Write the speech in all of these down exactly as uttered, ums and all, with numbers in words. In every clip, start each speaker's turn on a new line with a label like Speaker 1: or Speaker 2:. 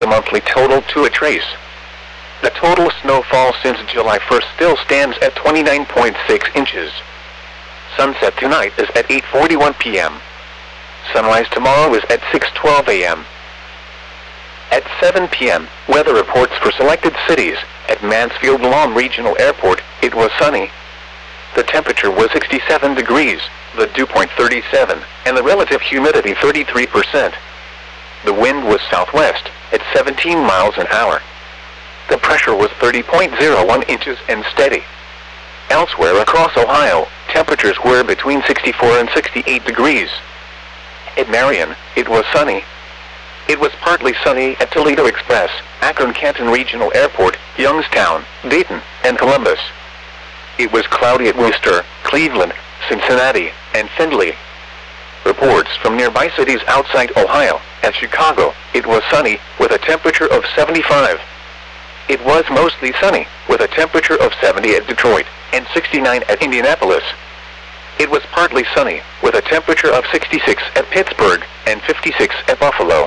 Speaker 1: the monthly total to a trace. The total snowfall since July first still stands at twenty-nine point six inches. Sunset tonight is at eight forty-one p m Sunrise tomorrow is at six twelve a m At seven p m, weather reports for selected cities. At Mansfield Lawn Regional Airport, it was sunny. The temperature was sixty-seven degrees, the dew point thirty-seven, and the relative humidity thirty-three percent. The wind was southwest, at seventeen miles an hour. The pressure was thirty point zero one inches and steady. Elsewhere across Ohio, temperatures were between sixty-four and sixty-eight degrees. At Marion, it was sunny. It was partly sunny at Toledo Express, Akron-Canton Regional Airport, Youngstown, Dayton, and Columbus. It was cloudy at Worcester, Cleveland, Cincinnati, and Findlay. Reports from nearby cities outside Ohio. At Chicago, it was sunny, with a temperature of seventy-five. It was mostly sunny, with a temperature of seventy at Detroit, and sixty-nine at Indianapolis. It was partly sunny, with a temperature of sixty-six at Pittsburgh, and fifty-six at Buffalo.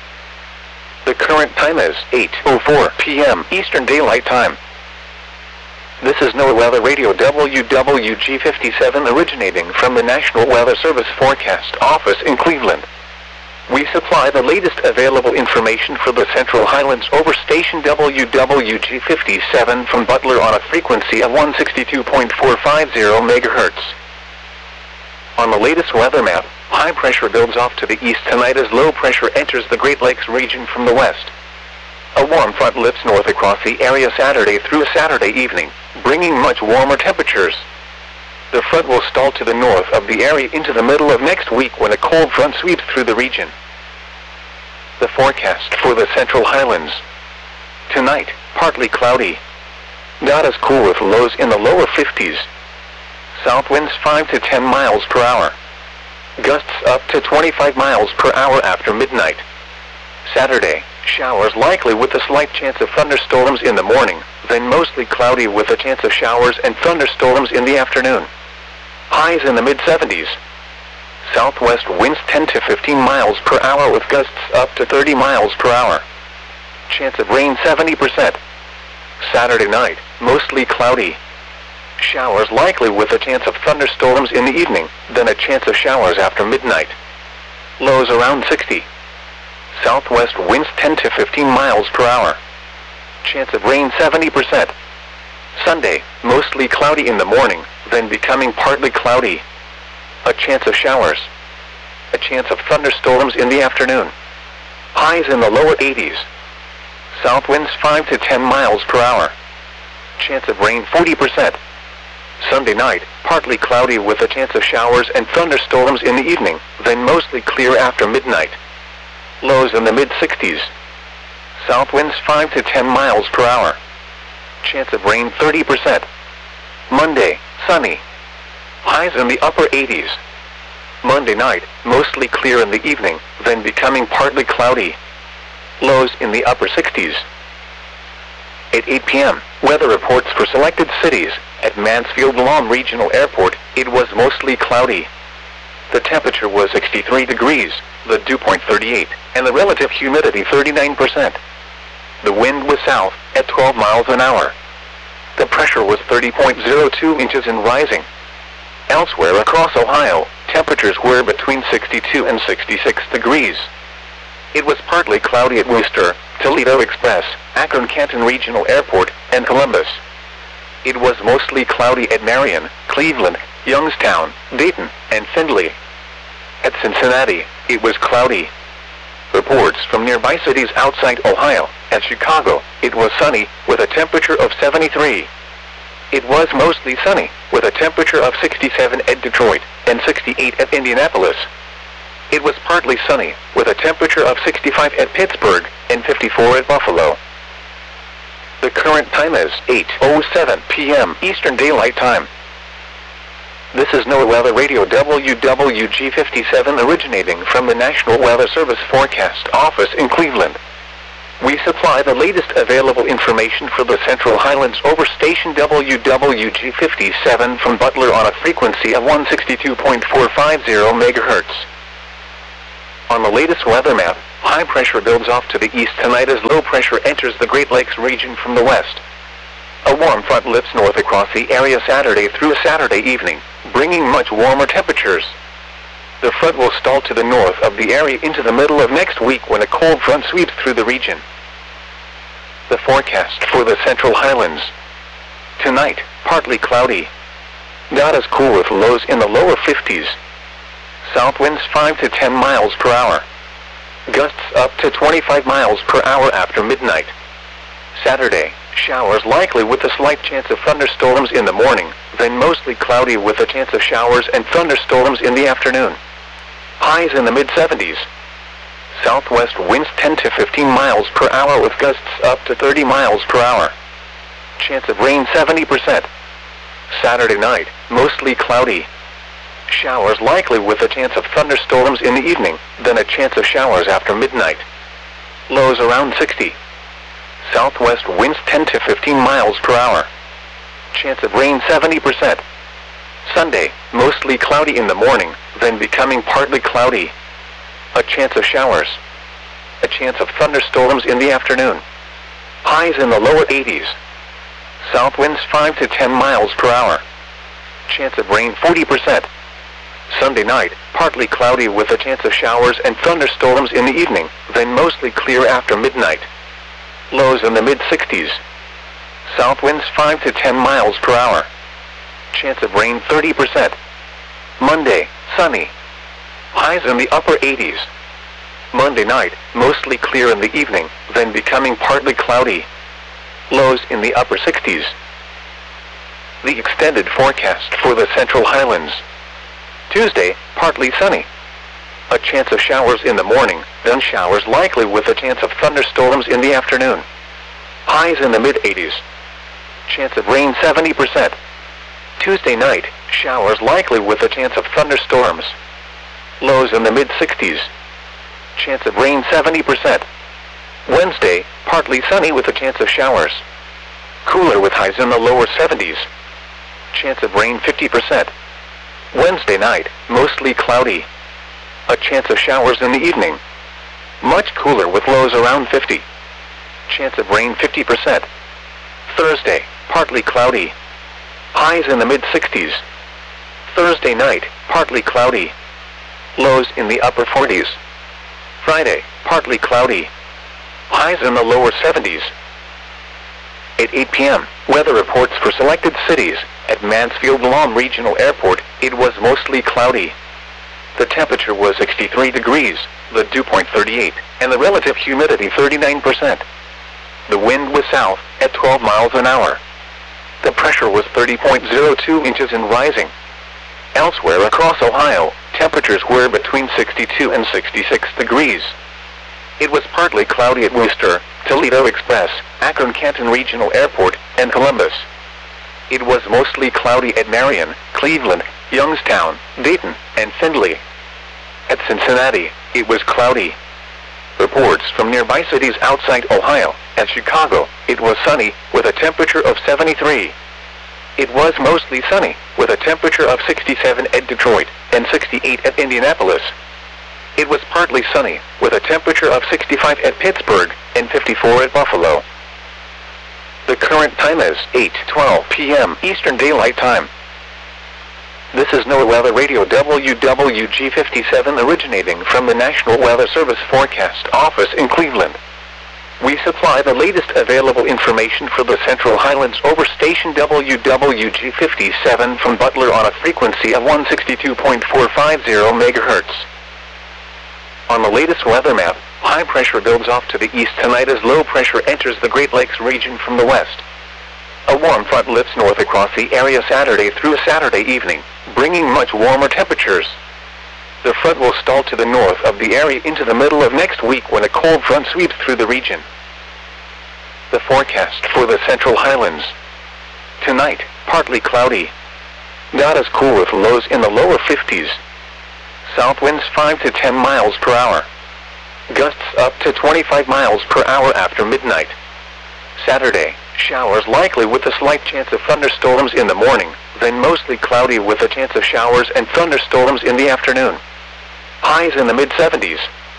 Speaker 1: The current time is eight oh four p m Eastern Daylight Time. This is NOAA Weather Radio W W G fifty-seven originating from the National Weather Service Forecast Office in Cleveland. We supply the latest available information for the Central Highlands over station W W G fifty-seven from Butler on a frequency of one sixty-two point four five zero megahertz. On the latest weather map, high pressure builds off to the east tonight as low pressure enters the Great Lakes region from the west. A warm front lifts north across the area Saturday through Saturday evening, bringing much warmer temperatures. The front will stall to the north of the area into the middle of next week when a cold front sweeps through the region. The forecast for the Central Highlands. Tonight, partly cloudy. Not as cool with lows in the lower fifties. South winds five to ten miles per hour. Gusts up to twenty-five miles per hour after midnight. Saturday, showers likely with a slight chance of thunderstorms in the morning, then mostly cloudy with a chance of showers and thunderstorms in the afternoon. Highs in the mid seventies. Southwest winds ten to fifteen miles per hour with gusts up to thirty miles per hour. Chance of rain seventy percent. Saturday night, mostly cloudy. Showers likely with a chance of thunderstorms in the evening, then a chance of showers after midnight. Lows around sixty. Southwest winds ten to fifteen miles per hour. Chance of rain seventy percent. Sunday, mostly cloudy in the morning, then becoming partly cloudy. A chance of showers. A chance of thunderstorms in the afternoon. Highs in the lower eighties. South winds five to ten miles per hour. Chance of rain forty percent. Sunday night, partly cloudy with a chance of showers and thunderstorms in the evening, then mostly clear after midnight. Lows in the mid sixties. South winds five to ten miles per hour. Chance of rain thirty percent. Monday, sunny. Highs in the upper eighties. Monday night, mostly clear in the evening, then becoming partly cloudy. Lows in the upper sixties. At eight p m, weather reports for selected cities. At Mansfield Lawn Regional Airport, it was mostly cloudy. The temperature was sixty-three degrees, the dew point thirty-eight, and the relative humidity thirty-nine percent. The wind was south, at twelve miles an hour. The pressure was thirty point zero two inches and rising. Elsewhere across Ohio, temperatures were between sixty-two and sixty-six degrees. It was partly cloudy at Worcester, Toledo Express, Akron-Canton Regional Airport, and Columbus. It was mostly cloudy at Marion, Cleveland, Youngstown, Dayton, and Findlay. At Cincinnati, it was cloudy. Reports from nearby cities outside Ohio. At Chicago, it was sunny, with a temperature of seventy-three. It was mostly sunny, with a temperature of sixty-seven at Detroit, and sixty-eight at Indianapolis. It was partly sunny, with a temperature of sixty-five at Pittsburgh, and fifty-four at Buffalo. The current time is eight oh seven p m Eastern Daylight Time. This is NOAA Weather Radio W W G fifty-seven originating from the National Weather Service Forecast Office in Cleveland. We supply the latest available information for the Central Highlands over station W W G fifty-seven from Butler on a frequency of one sixty-two point four five zero megahertz. On the latest weather map, high pressure builds off to the east tonight as low pressure enters the Great Lakes region from the west. A warm front lifts north across the area Saturday through Saturday evening, bringing much warmer temperatures. The front will stall to the north of the area into the middle of next week when a cold front sweeps through the region. The forecast for the Central Highlands. Tonight, partly cloudy. Not as cool with lows in the lower fifties. South winds five to ten miles per hour. Gusts up to twenty-five miles per hour after midnight. Saturday, showers likely with a slight chance of thunderstorms in the morning, then mostly cloudy with a chance of showers and thunderstorms in the afternoon. Highs in the mid seventies. Southwest winds ten to fifteen miles per hour with gusts up to thirty miles per hour. Chance of rain seventy percent. Saturday night, mostly cloudy. Showers likely with a chance of thunderstorms in the evening, then a chance of showers after midnight. Lows around sixty. Southwest winds ten to fifteen miles per hour. Chance of rain seventy percent. Sunday, mostly cloudy in the morning, then becoming partly cloudy. A chance of showers. A chance of thunderstorms in the afternoon. Highs in the lower eighties. South winds five to ten miles per hour. Chance of rain forty percent. Sunday night, partly cloudy with a chance of showers and thunderstorms in the evening, then mostly clear after midnight. Lows in the mid sixties. South winds five to ten miles per hour. Chance of rain thirty percent. Monday, sunny. Highs in the upper eighties. Monday night, mostly clear in the evening, then becoming partly cloudy. Lows in the upper sixties. The extended forecast for the Central Highlands. Tuesday, partly sunny. A chance of showers in the morning, then showers likely with a chance of thunderstorms in the afternoon. Highs in the mid eighties. Chance of rain seventy percent. Tuesday night, showers likely with a chance of thunderstorms. Lows in the mid sixties. Chance of rain seventy percent. Wednesday, partly sunny with a chance of showers. Cooler with highs in the lower seventies. Chance of rain fifty percent. Wednesday night, mostly cloudy. A chance of showers in the evening. Much cooler with lows around fifty. Chance of rain fifty percent. Thursday, partly cloudy. Highs in the mid sixties. Thursday night, partly cloudy. Lows in the upper forties. Friday, partly cloudy. Highs in the lower seventies. At eight p m, weather reports for selected cities. At Mansfield-Lam Regional Airport, it was mostly cloudy. The temperature was sixty-three degrees, the dew point thirty-eight, and the relative humidity thirty-nine percent. The wind was south, at twelve miles an hour. The pressure was thirty point zero two inches and rising. Elsewhere across Ohio, temperatures were between sixty-two and sixty-six degrees. It was partly cloudy at Worcester, Toledo Express, Akron-Canton Regional Airport, and Columbus. It was mostly cloudy at Marion, Cleveland, Youngstown, Dayton, and Findlay. At Cincinnati, it was cloudy. Reports from nearby cities outside Ohio. At Chicago, it was sunny, with a temperature of seventy-three. It was mostly sunny, with a temperature of sixty-seven at Detroit, and sixty-eight at Indianapolis. It was partly sunny, with a temperature of sixty-five at Pittsburgh, and fifty-four at Buffalo. The current time is eight twelve p m Eastern Daylight Time. This is NOAA Weather Radio W W G fifty-seven originating from the National Weather Service Forecast Office in Cleveland. We supply the latest available information for the Central Highlands over station W W G fifty-seven from Butler on a frequency of one sixty-two point four five zero megahertz. On the latest weather map, high pressure builds off to the east tonight as low pressure enters the Great Lakes region from the west. A warm front lifts north across the area Saturday through Saturday evening, bringing much warmer temperatures. The front will stall to the north of the area into the middle of next week when a cold front sweeps through the region. The forecast for the Central Highlands. Tonight, partly cloudy. Not as cool with lows in the lower fifties. South winds five to ten miles per hour. Gusts up to twenty-five miles per hour after midnight. Saturday, showers likely with a slight chance of thunderstorms in the morning, then mostly cloudy with a chance of showers and thunderstorms in the afternoon. Highs in the mid seventies.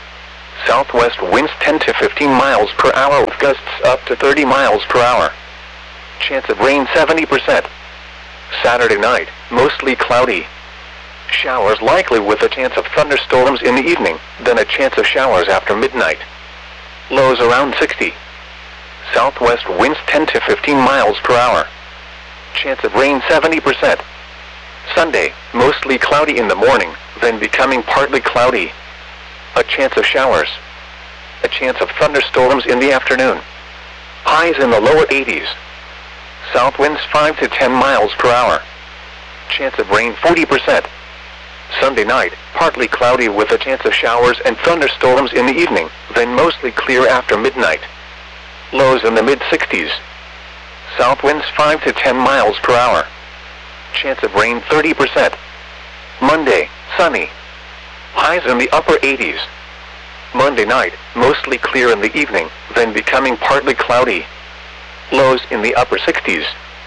Speaker 1: Southwest winds ten to fifteen miles per hour with gusts up to thirty miles per hour. Chance of rain seventy percent. Saturday night, mostly cloudy. Showers likely with a chance of thunderstorms in the evening, then a chance of showers after midnight. Lows around sixty. Southwest winds ten to fifteen miles per hour. Chance of rain seventy percent. Sunday, mostly cloudy in the morning, then becoming partly cloudy. A chance of showers. A chance of thunderstorms in the afternoon. Highs in the lower eighties. South winds five to ten miles per hour. Chance of rain forty percent. Sunday night, partly cloudy with a chance of showers and thunderstorms in the evening, then mostly clear after midnight. Lows in the mid sixties. South winds five to ten miles per hour. Chance of rain thirty percent. Monday, sunny. Highs in the upper eighties. Monday night, mostly clear in the evening, then becoming partly cloudy. Lows in the upper sixties.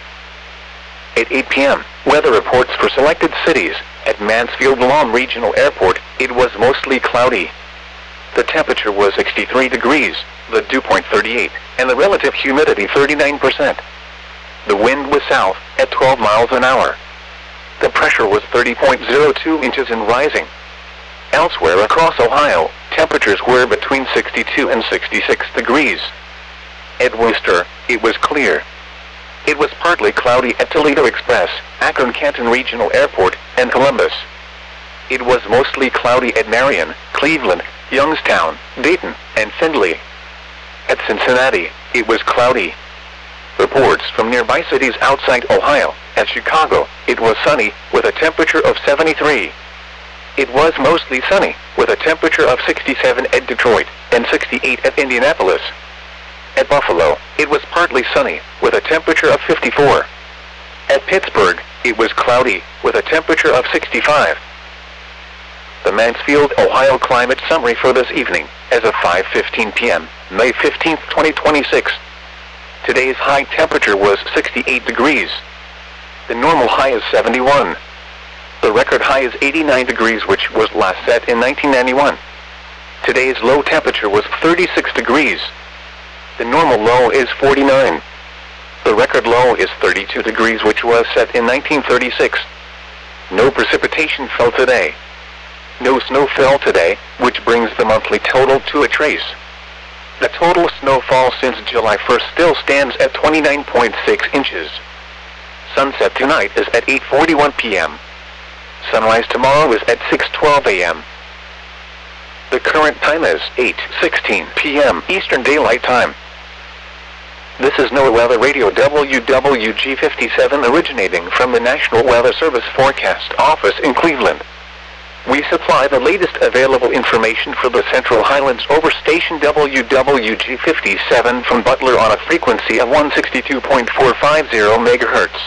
Speaker 1: At eight p m, weather reports for selected cities. At Mansfield-Guam Regional Airport, it was mostly cloudy. The temperature was sixty-three degrees, the dew point thirty-eight, and the relative humidity thirty-nine percent. The wind was south, at twelve miles an hour. The pressure was thirty point zero two inches and rising. Elsewhere across Ohio, temperatures were between sixty-two and sixty-six degrees. At Worcester, it was clear. It was partly cloudy at Toledo Express, Akron-Canton Regional Airport, and Columbus. It was mostly cloudy at Marion, Cleveland, Youngstown, Dayton, and Findlay. At Cincinnati, it was cloudy. Reports from nearby cities outside Ohio. At Chicago, it was sunny, with a temperature of seventy-three. It was mostly sunny, with a temperature of sixty-seven at Detroit, and sixty-eight at Indianapolis. At Buffalo, it was partly sunny, with a temperature of fifty-four. At Pittsburgh, it was cloudy, with a temperature of sixty-five. The Mansfield, Ohio climate summary for this evening, as of five fifteen p m, May fifteenth, twenty twenty-six. Today's high temperature was sixty-eight degrees. The normal high is seventy-one. The record high is eighty-nine degrees, which was last set in nineteen ninety-one. Today's low temperature was thirty-six degrees. The normal low is forty-nine. The record low is thirty-two degrees, which was set in nineteen thirty-six. No precipitation fell today. No snow fell today, which brings the monthly total to a trace. The total snowfall since July first still stands at twenty-nine point six inches. Sunset tonight is at eight forty-one p m Sunrise tomorrow is at six twelve a m The current time is eight sixteen p m Eastern Daylight Time. This is NOAA Weather Radio W W G fifty-seven, originating from the National Weather Service Forecast Office in Cleveland. We supply the latest available information for the Central Highlands over station W W G fifty-seven from Butler on a frequency of one sixty-two point four five zero megahertz.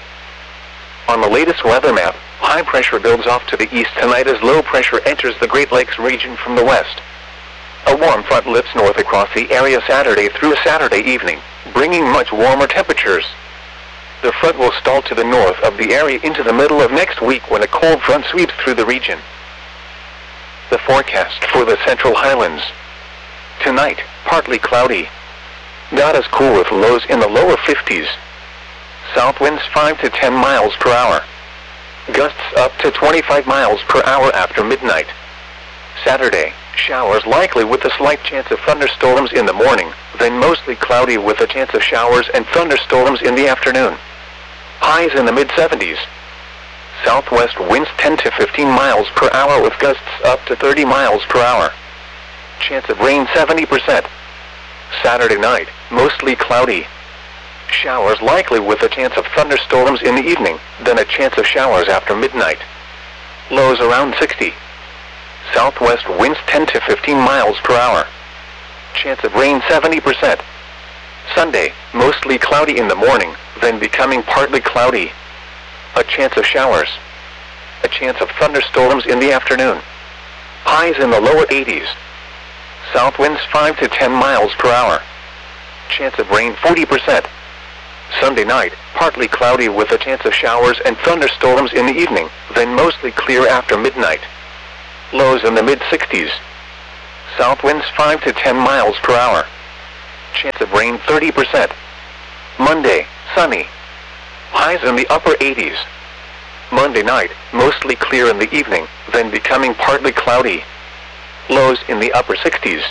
Speaker 1: On the latest weather map, high pressure builds off to the east tonight as low pressure enters the Great Lakes region from the west. A warm front lifts north across the area Saturday through Saturday evening, bringing much warmer temperatures. The front will stall to the north of the area into the middle of next week when a cold front sweeps through the region. The forecast for the Central Highlands. Tonight, partly cloudy. Not as cool with lows in the lower fifties. South winds five to ten miles per hour. Gusts up to twenty-five miles per hour after midnight. Saturday, showers likely with a slight chance of thunderstorms in the morning, then mostly cloudy with a chance of showers and thunderstorms in the afternoon. Highs in the mid seventies. Southwest winds ten to fifteen miles per hour with gusts up to thirty miles per hour. Chance of rain seventy percent. Saturday night, mostly cloudy. Showers likely with a chance of thunderstorms in the evening, then a chance of showers after midnight. Lows around sixty. Southwest winds ten to fifteen miles per hour. Chance of rain seventy percent. Sunday, mostly cloudy in the morning, then becoming partly cloudy. A chance of showers. A chance of thunderstorms in the afternoon. Highs in the lower eighties. South winds five to ten miles per hour. Chance of rain forty percent. Sunday night, partly cloudy with a chance of showers and thunderstorms in the evening, then mostly clear after midnight. Lows in the mid sixties. South winds five to ten miles per hour. Chance of rain thirty percent. Monday, sunny. Highs in the upper eighties. Monday night, mostly clear in the evening, then becoming partly cloudy. Lows in the upper sixties.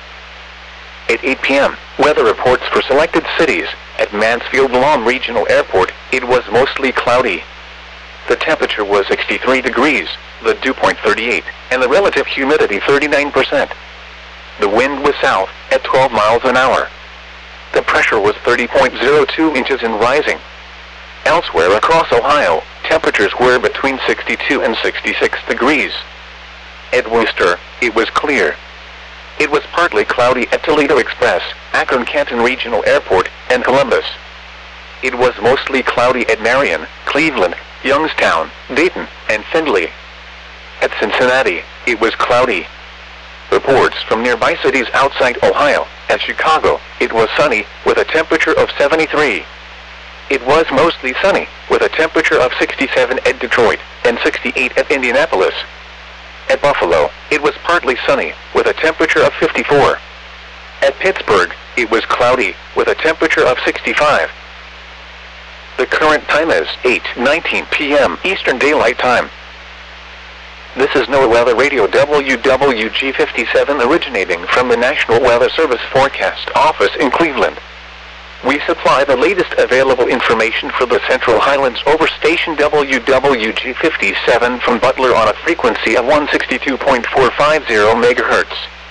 Speaker 1: At eight p m, weather reports for selected cities. At Mansfield-Lahm Regional Airport, it was mostly cloudy. The temperature was sixty-three degrees, the dew point thirty-eight, and the relative humidity thirty-nine percent. The wind was south, at twelve miles an hour. The pressure was thirty point zero two inches and rising. Elsewhere across Ohio, temperatures were between sixty-two and sixty-six degrees. At Worcester, it was clear. It was partly cloudy at Toledo Express, Akron-Canton Regional Airport, and Columbus. It was mostly cloudy at Marion, Cleveland, Youngstown, Dayton, and Findlay. At Cincinnati, it was cloudy. Reports from nearby cities outside Ohio. At Chicago, it was sunny, with a temperature of seventy-three. It was mostly sunny, with a temperature of sixty-seven at Detroit, and sixty-eight at Indianapolis. At Buffalo, it was partly sunny, with a temperature of fifty-four. At Pittsburgh, it was cloudy, with a temperature of sixty-five. The current time is eight nineteen p m Eastern Daylight Time. This is NOAA Weather Radio W W G fifty-seven originating from the National Weather Service Forecast Office in Cleveland. We supply the latest available information for the Central Highlands over station W W G fifty-seven from Butler on a frequency of one sixty-two point four five zero megahertz.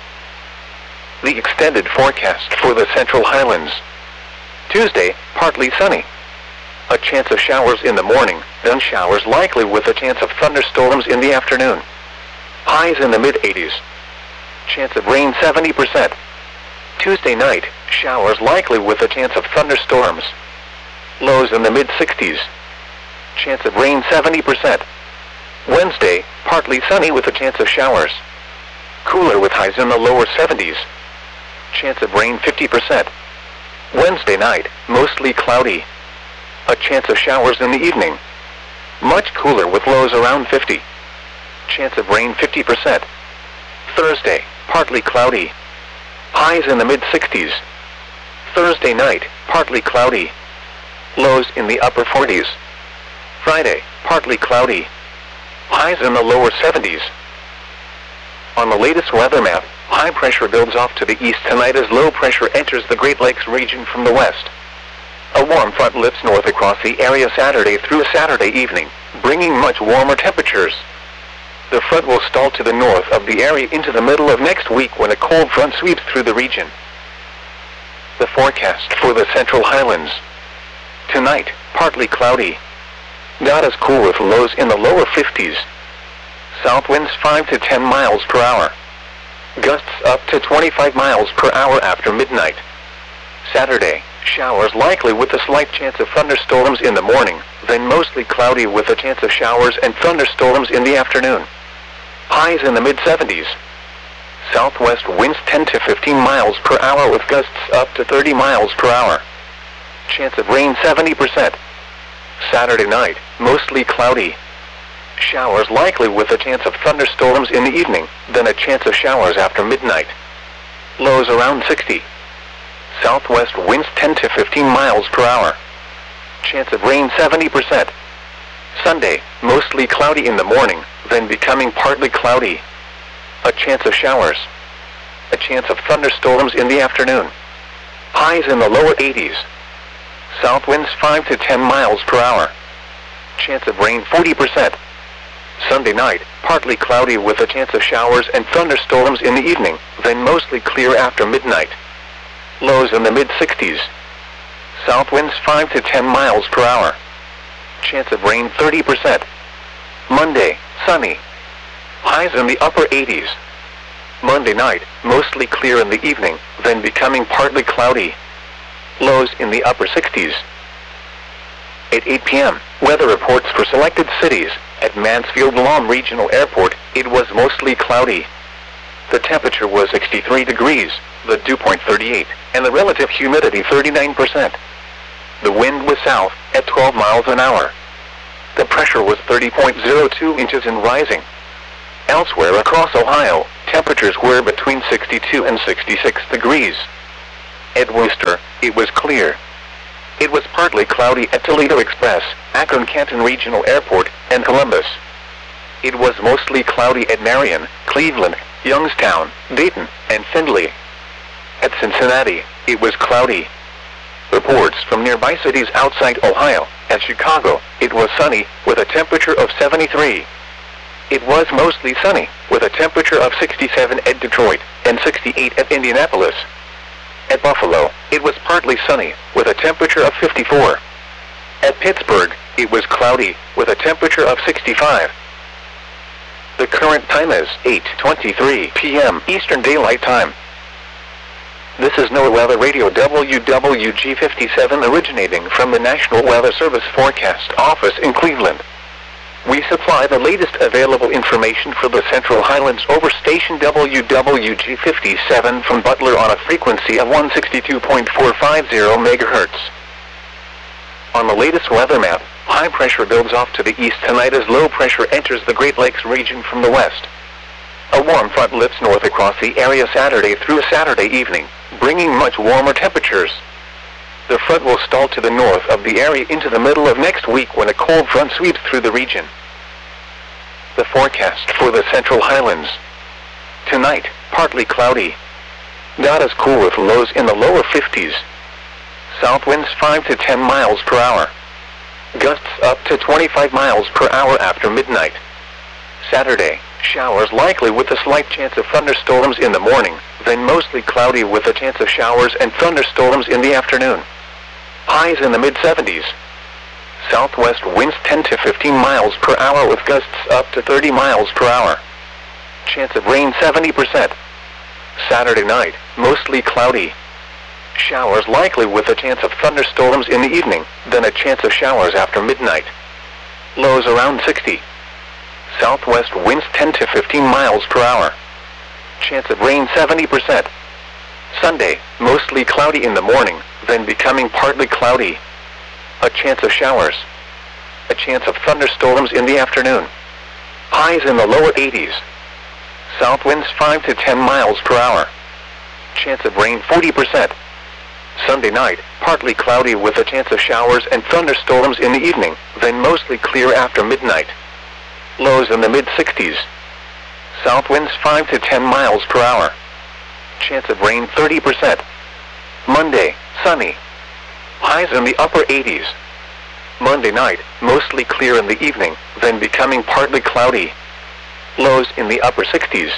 Speaker 1: The extended forecast for the Central Highlands. Tuesday, partly sunny. A chance of showers in the morning, then showers likely with a chance of thunderstorms in the afternoon. Highs in the mid eighties. Chance of rain seventy percent. Tuesday night, showers likely with a chance of thunderstorms. Lows in the mid sixties. Chance of rain seventy percent. Wednesday, partly sunny with a chance of showers. Cooler with highs in the lower seventies. Chance of rain fifty percent. Wednesday night, mostly cloudy. A chance of showers in the evening. Much cooler with lows around fifty. Chance of rain fifty percent. Thursday, partly cloudy. Highs in the mid sixties. Thursday night, partly cloudy. Lows in the upper forties. Friday, partly cloudy. Highs in the lower seventies. On the latest weather map, high pressure builds off to the east tonight as low pressure enters the Great Lakes region from the west. A warm front lifts north across the area Saturday through Saturday evening, bringing much warmer temperatures. The front will stall to the north of the area into the middle of next week when a cold front sweeps through the region. The forecast for the Central Highlands. Tonight, partly cloudy. Not as cool with lows in the lower fifties. South winds five to ten miles per hour. Gusts up to twenty-five miles per hour after midnight. Saturday, showers likely with a slight chance of thunderstorms in the morning, then mostly cloudy with a chance of showers and thunderstorms in the afternoon. Highs in the mid seventies. Southwest winds ten to fifteen miles per hour with gusts up to thirty miles per hour. Chance of rain seventy percent. Saturday night, mostly cloudy. Showers likely with a chance of thunderstorms in the evening, then a chance of showers after midnight. Lows around sixty. Southwest winds ten to fifteen miles per hour. Chance of rain seventy percent. Sunday, mostly cloudy in the morning, then becoming partly cloudy. A chance of showers. A chance of thunderstorms in the afternoon. Highs in the lower eighties. South winds five to ten miles per hour. Chance of rain forty percent. Sunday night, partly cloudy with a chance of showers and thunderstorms in the evening, then mostly clear after midnight. Lows in the mid sixties. South winds five to ten miles per hour. Chance of rain thirty percent. Monday, sunny. Highs in the upper eighties. Monday night, mostly clear in the evening, then becoming partly cloudy. Lows in the upper sixties. At eight p m, weather reports for selected cities. At Mansfield-Lahm Regional Airport, it was mostly cloudy. The temperature was sixty-three degrees, the dew point thirty-eight, and the relative humidity thirty-nine percent. The wind was south, at twelve miles an hour. The pressure was thirty point zero two inches and rising. Elsewhere across Ohio, temperatures were between sixty-two and sixty-six degrees. At Worcester, it was clear. It was partly cloudy at Toledo Express, Akron-Canton Regional Airport, and Columbus. It was mostly cloudy at Marion, Cleveland, Youngstown, Dayton, and Findlay. At Cincinnati, it was cloudy. Reports from nearby cities outside Ohio. At Chicago, it was sunny, with a temperature of seventy-three. It was mostly sunny, with a temperature of sixty-seven at Detroit, and sixty-eight at Indianapolis. At Buffalo, it was partly sunny, with a temperature of fifty-four. At Pittsburgh, it was cloudy, with a temperature of sixty-five. The current time is eight twenty-three p m Eastern Daylight Time. This is NOAA Weather Radio W W G fifty-seven originating from the National Weather Service Forecast Office in Cleveland. We supply the latest available information for the Central Highlands over station W W G fifty-seven from Butler on a frequency of one sixty-two point four five zero megahertz. On the latest weather map, high pressure builds off to the east tonight as low pressure enters the Great Lakes region from the west. A warm front lifts north across the area Saturday through Saturday evening, bringing much warmer temperatures. The front will stall to the north of the area into the middle of next week when a cold front sweeps through the region. The forecast for the Central Highlands. Tonight, partly cloudy. Not as cool with lows in the lower fifties. South winds five to ten miles per hour. Gusts up to twenty-five miles per hour after midnight. Saturday, showers likely with a slight chance of thunderstorms in the morning, then mostly cloudy with a chance of showers and thunderstorms in the afternoon. Highs in the mid seventies. Southwest winds ten to fifteen miles per hour with gusts up to thirty miles per hour. Chance of rain seventy percent. Saturday night, mostly cloudy. Showers likely with a chance of thunderstorms in the evening, then a chance of showers after midnight. Lows around sixty. Southwest winds ten to fifteen miles per hour. Chance of rain seventy percent. Sunday, mostly cloudy in the morning, then becoming partly cloudy. A chance of showers. A chance of thunderstorms in the afternoon. Highs in the lower eighties. South winds five to ten miles per hour. Chance of rain forty percent. Sunday night, partly cloudy with a chance of showers and thunderstorms in the evening, then mostly clear after midnight. Lows in the mid sixties. South winds five to ten miles per hour. Chance of rain thirty percent. Monday, sunny. Highs in the upper eighties. Monday night, mostly clear in the evening, then becoming partly cloudy. Lows in the upper sixties.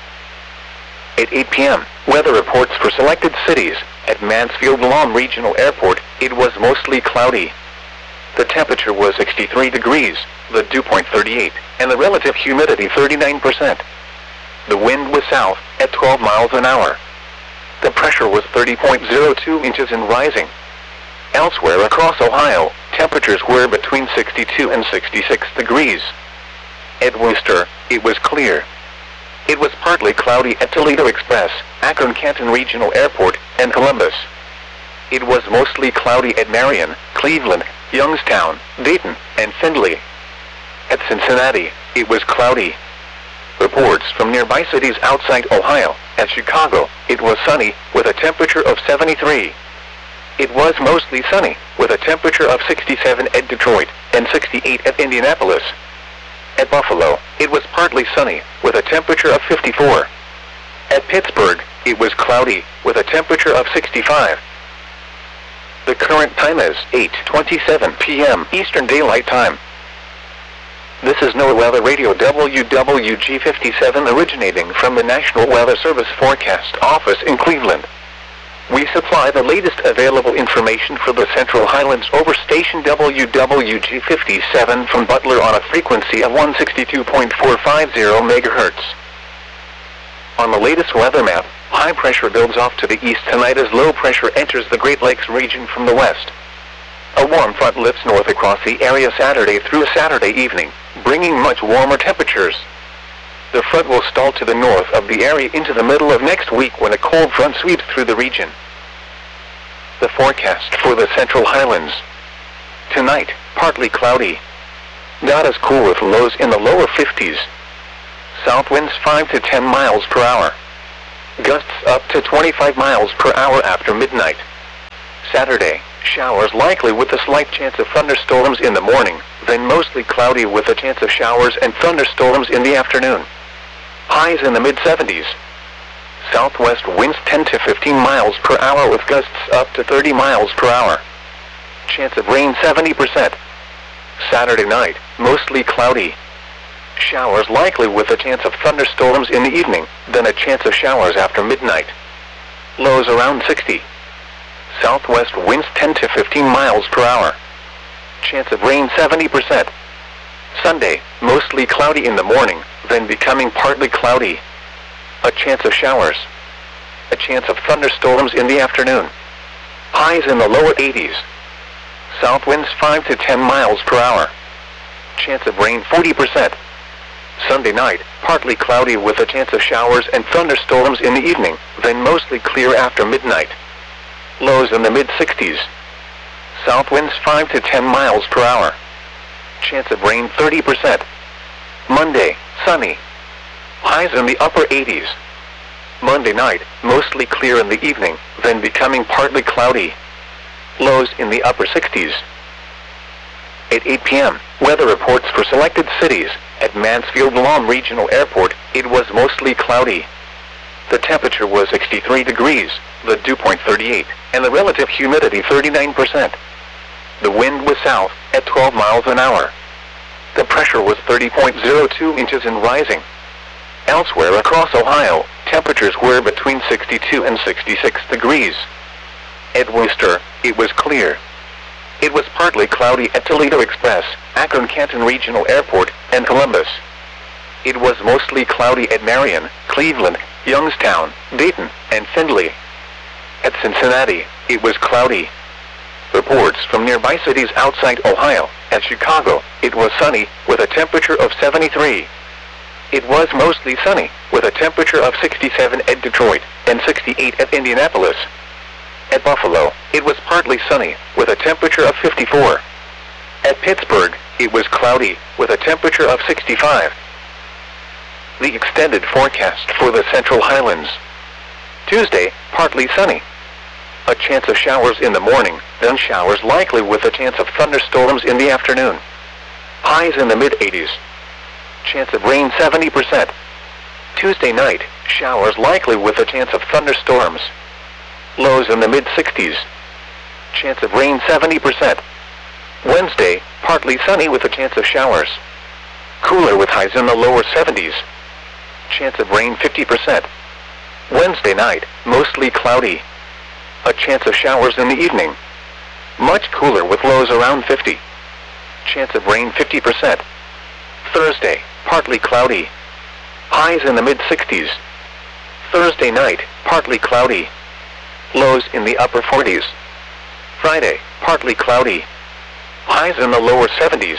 Speaker 1: At eight p m, weather reports for selected cities. At Mansfield-Lam Regional Airport, it was mostly cloudy. The temperature was sixty-three degrees, the dew point thirty-eight, and the relative humidity thirty-nine percent. The wind was south, at twelve miles an hour. The pressure was thirty point zero two inches and rising. Elsewhere across Ohio, temperatures were between sixty-two and sixty-six degrees. At Worcester, it was clear. It was partly cloudy at Toledo Express, Akron-Canton Regional Airport, and Columbus. It was mostly cloudy at Marion, Cleveland, Youngstown, Dayton, and Findlay. At Cincinnati, it was cloudy. Reports from nearby cities outside Ohio. At Chicago, it was sunny, with a temperature of seventy-three. It was mostly sunny, with a temperature of sixty-seven at Detroit, and sixty-eight at Indianapolis. At Buffalo, it was partly sunny, with a temperature of fifty-four. At Pittsburgh, it was cloudy, with a temperature of sixty-five. The current time is eight twenty-seven p m Eastern Daylight Time. This is NOAA Weather Radio W W G fifty-seven originating from the National Weather Service Forecast Office in Cleveland. We supply the latest available information for the Central Highlands over station W W G fifty-seven from Butler on a frequency of one sixty-two point four five zero megahertz. On the latest weather map, high pressure builds off to the east tonight as low pressure enters the Great Lakes region from the west. A warm front lifts north across the area Saturday through Saturday evening, bringing much warmer temperatures. The front will stall to the north of the area into the middle of next week when a cold front sweeps through the region. The forecast for the Central Highlands. Tonight, partly cloudy. Not as cool with lows in the lower fifties. South winds five to ten miles per hour. Gusts up to twenty-five miles per hour after midnight. Saturday, showers likely with a slight chance of thunderstorms in the morning, then mostly cloudy with a chance of showers and thunderstorms in the afternoon. Highs in the mid seventies. Southwest winds ten to fifteen miles per hour with gusts up to thirty miles per hour. Chance of rain seventy percent. Saturday night, mostly cloudy. Showers likely with a chance of thunderstorms in the evening, then a chance of showers after midnight. Lows around sixty. Southwest winds ten to fifteen miles per hour. Chance of rain seventy percent. Sunday, mostly cloudy in the morning, then becoming partly cloudy. A chance of showers. A chance of thunderstorms in the afternoon. Highs in the lower eighties. South winds five to ten miles per hour. Chance of rain forty percent. Sunday night, partly cloudy with a chance of showers and thunderstorms in the evening, then mostly clear after midnight. Lows in the mid sixties. South winds five to ten miles per hour. Chance of rain thirty percent. Monday, sunny. Highs in the upper eighties. Monday night, mostly clear in the evening, then becoming partly cloudy. Lows in the upper sixties. At eight p m, weather reports for selected cities. At Mansfield Lawn Regional Airport, it was mostly cloudy. The temperature was sixty-three degrees, the dew point thirty-eight, and the relative humidity thirty-nine percent. The wind was south, at twelve miles an hour. The pressure was thirty point zero two inches and rising. Elsewhere across Ohio, temperatures were between sixty-two and sixty-six degrees. At Worcester, it was clear. It was partly cloudy at Toledo Express, Akron-Canton Regional Airport, and Columbus. It was mostly cloudy at Marion, Cleveland, Youngstown, Dayton, and Findlay. At Cincinnati, it was cloudy. Reports from nearby cities outside Ohio. At Chicago, it was sunny, with a temperature of seventy-three. It was mostly sunny, with a temperature of sixty-seven at Detroit, and sixty-eight at Indianapolis. At Buffalo, it was partly sunny, with a temperature of fifty-four. At Pittsburgh, it was cloudy, with a temperature of sixty-five. The extended forecast for the Central Highlands. Tuesday, partly sunny. A chance of showers in the morning, then showers likely with a chance of thunderstorms in the afternoon. Highs in the mid eighties. Chance of rain seventy percent. Tuesday night, showers likely with a chance of thunderstorms. Lows in the mid sixties. Chance of rain seventy percent. Wednesday, partly sunny with a chance of showers. Cooler with highs in the lower seventies. Chance of rain fifty percent. Wednesday night, mostly cloudy. A chance of showers in the evening. Much cooler with lows around fifty. Chance of rain fifty percent. Thursday, partly cloudy. Highs in the mid sixties. Thursday night, partly cloudy. Lows in the upper forties. Friday, partly cloudy. Highs in the lower seventies.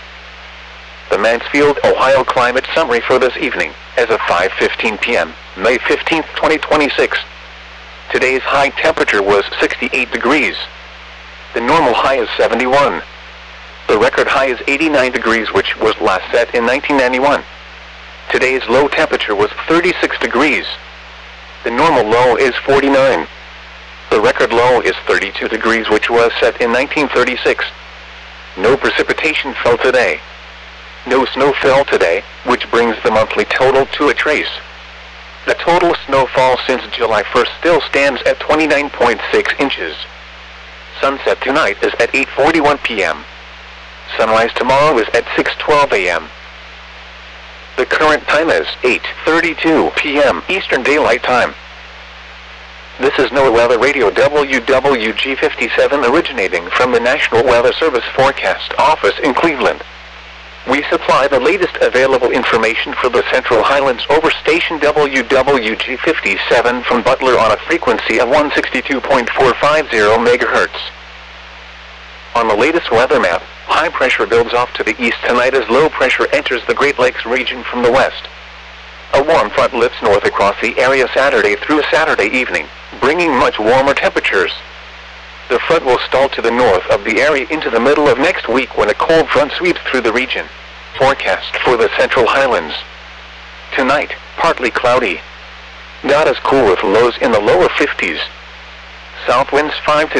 Speaker 1: The Mansfield, Ohio climate summary for this evening, as of five fifteen p m, May fifteenth, twenty twenty-six. Today's high temperature was sixty-eight degrees. The normal high is seventy-one. The record high is eighty-nine degrees, which was last set in nineteen ninety-one. Today's low temperature was thirty-six degrees. The normal low is forty-nine. The record low is thirty-two degrees, which was set in nineteen thirty-six. No precipitation fell today. No snow fell today, which brings the monthly total to a trace. The total snowfall since July first still stands at twenty-nine point six inches. Sunset tonight is at eight forty-one p m Sunrise tomorrow is at six twelve a m The current time is eight thirty-two p m Eastern Daylight Time. This is NOAA Weather Radio W W G fifty-seven originating from the National Weather Service Forecast Office in Cleveland. We supply the latest available information for the Central Highlands over station W W G fifty-seven from Butler on a frequency of one sixty-two point four five zero megahertz. On the latest weather map, high pressure builds off to the east tonight as low pressure enters the Great Lakes region from the west. A warm front lifts north across the area Saturday through Saturday evening, bringing much warmer temperatures. The front will stall to the north of the area into the middle of next week when a cold front sweeps through the region. Forecast for the Central Highlands. Tonight, partly cloudy. Not as cool with lows in the lower fifties. South winds five to